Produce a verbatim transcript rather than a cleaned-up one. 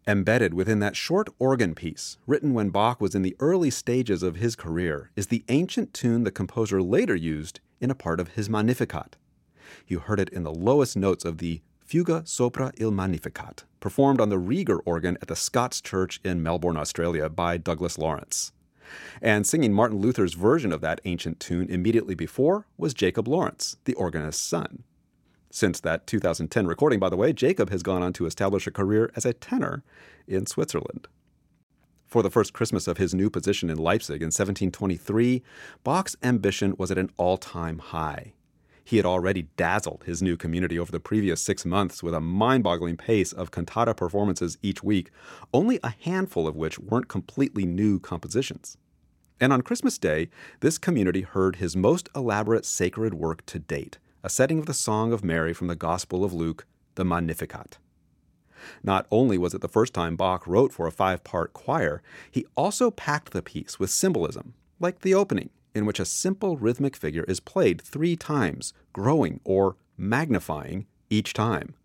Embedded within that short organ piece, written when Bach was in the early stages of his career, is the ancient tune the composer later used in a part of his Magnificat. You heard it in the lowest notes of the Fuga sopra il Magnificat, performed on the Rieger organ at the Scots Church in Melbourne, Australia by Douglas Lawrence. And singing Martin Luther's version of that ancient tune immediately before was Jacob Lawrence, the organist's son. Since that two thousand ten recording, by the way, Jacob has gone on to establish a career as a tenor in Switzerland. For the first Christmas of his new position in Leipzig in seventeen twenty-three, Bach's ambition was at an all-time high. He had already dazzled his new community over the previous six months with a mind-boggling pace of cantata performances each week, only a handful of which weren't completely new compositions. And on Christmas Day, this community heard his most elaborate sacred work to date, a setting of the Song of Mary from the Gospel of Luke, the Magnificat. Not only was it the first time Bach wrote for a five-part choir, he also packed the piece with symbolism, like the opening, in which a simple rhythmic figure is played three times, growing or magnifying each time.